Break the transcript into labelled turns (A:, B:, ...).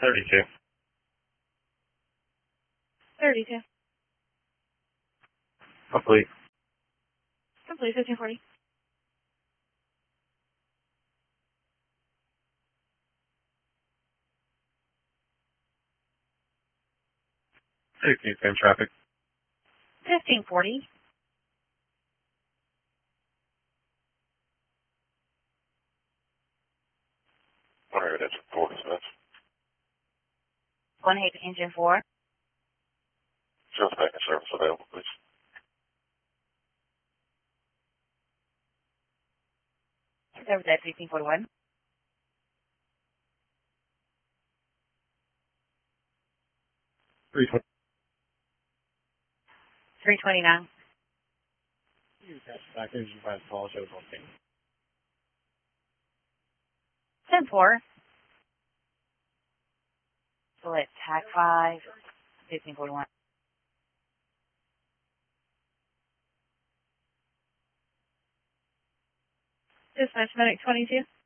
A: 32.
B: 32.
A: Complete.
B: Complete, 1540.
A: Hey, can you same traffic?
B: 1540.
A: Whatever that's 4 minutes.
B: One Haven engine 4.
A: Just back in service available, please.
B: Service at 1541.
A: 320.
B: 329.
A: Back engine by the call shows on thing.
B: 10-4. Select TAC 5, 1541. Dispatch medic 22.